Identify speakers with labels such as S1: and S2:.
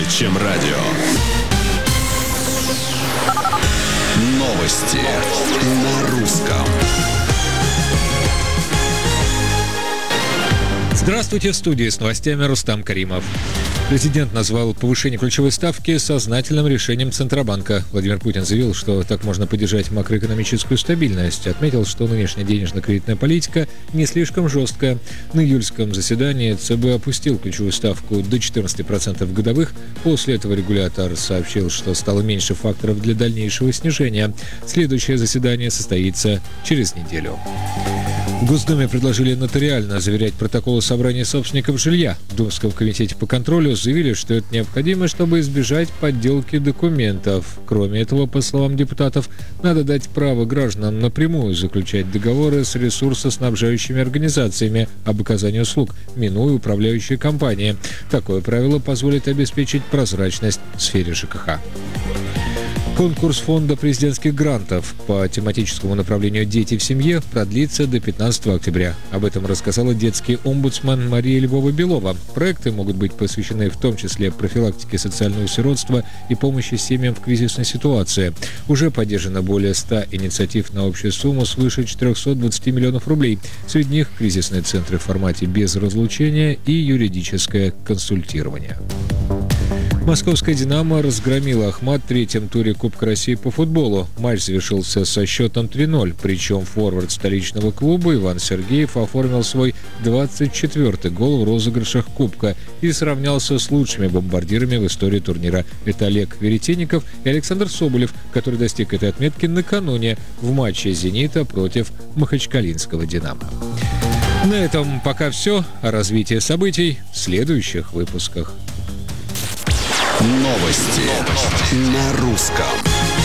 S1: чем радио. Новости на русском.
S2: Здравствуйте, в студии с новостями Рустам Каримов. Президент назвал повышение ключевой ставки сознательным решением Центробанка. Владимир Путин заявил, что так можно поддержать макроэкономическую стабильность. Отметил, что нынешняя денежно-кредитная политика не слишком жесткая. На июльском заседании ЦБ опустил ключевую ставку до 14% годовых. После этого регулятор сообщил, что стало меньше факторов для дальнейшего снижения. Следующее заседание состоится через неделю. В Госдуме предложили нотариально заверять протоколы собрания собственников жилья. В Думском комитете по контролю заявили, что это необходимо, чтобы избежать подделки документов. Кроме этого, по словам депутатов, надо дать право гражданам напрямую заключать договоры с ресурсоснабжающими организациями об оказании услуг, минуя управляющие компании. Такое правило позволит обеспечить прозрачность в сфере ЖКХ. Конкурс фонда президентских грантов по тематическому направлению «Дети в семье» продлится до 15 октября. Об этом рассказала детский омбудсмен Мария Львова-Белова. Проекты могут быть посвящены в том числе профилактике социального сиротства и помощи семьям в кризисной ситуации. Уже поддержано более 100 инициатив на общую сумму свыше 420 миллионов рублей. Среди них кризисные центры в формате без разлучения и юридическое консультирование. Московская «Динамо» разгромила «Ахмат» в третьем туре Кубка России по футболу. Матч завершился со счетом 3-0, причем форвард столичного клуба Иван Сергеев оформил свой 24-й гол в розыгрышах Кубка и сравнялся с лучшими бомбардирами в истории турнира. Это Олег Веретенников и Александр Соболев, который достиг этой отметки накануне в матче «Зенита» против махачкалинского «Динамо». На этом пока все. О развитии событий в следующих выпусках.
S1: Новости на русском.